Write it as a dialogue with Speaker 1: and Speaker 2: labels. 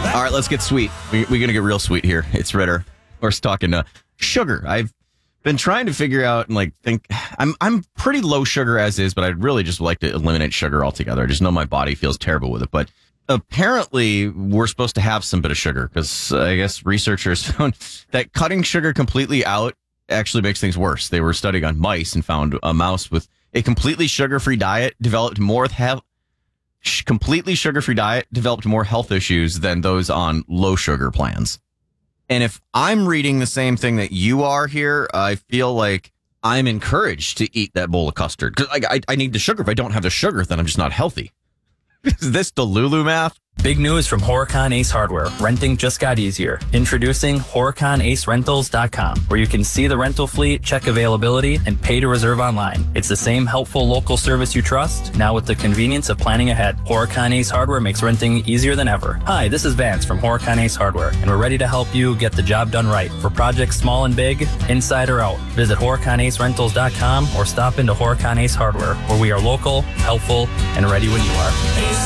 Speaker 1: All right, let's get sweet. We're going to get real sweet here. It's Ritter. We're talking sugar. I've been trying to figure out and think I'm pretty low sugar as is, but I'd really just like to eliminate sugar altogether. I just know my body feels terrible with it. But apparently we're supposed to have some bit of sugar because I guess researchers found that cutting sugar completely out actually makes things worse. They were studying on mice and found a mouse with a completely sugar-free diet developed more health issues than those on low sugar plans. And if I'm reading the same thing that you are here, I feel like I'm encouraged to eat that bowl of custard because I need the sugar. If I don't have the sugar, then I'm just not healthy. Is this Delulu math?
Speaker 2: Big news from Horicon Ace Hardware. Renting just got easier. Introducing HoriconAceRentals.com, where you can see the rental fleet, check availability, and pay to reserve online. It's the same helpful local service you trust, now with the convenience of planning ahead. Horicon Ace Hardware makes renting easier than ever. Hi, this is Vance from Horicon Ace Hardware, and we're ready to help you get the job done right. For projects small and big, inside or out, visit HoriconAceRentals.com or stop into Horicon Ace Hardware, where we are local, helpful, and ready when you are.